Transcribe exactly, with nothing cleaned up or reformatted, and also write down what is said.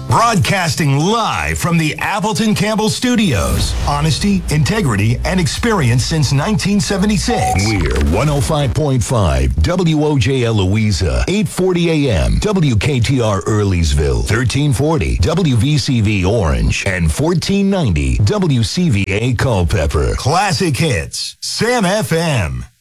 Broadcasting live from the Appleton Campbell Studios. Honesty, integrity, and experience since nineteen seventy-six. We're one oh five point five W O J L Louisa, eight forty A M, W K T R Earlysville, thirteen forty W V C V Orange, and fourteen ninety W C V A Culpeper. Classic hits, Sam F M.